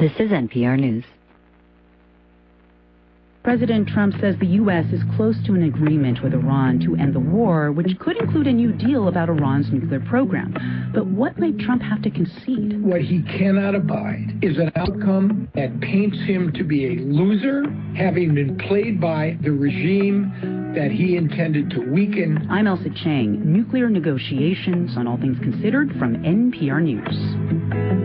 This is NPR News. President Trump says the U.S. is close to an agreement with Iran to end the war, which could include a new deal about Iran's nuclear program. But what might Trump have to concede? What he cannot abide is an outcome that paints him to be a loser, having been played by the regime that he intended to weaken. I'm Elsa Chang. Nuclear negotiations on All Things Considered from NPR News.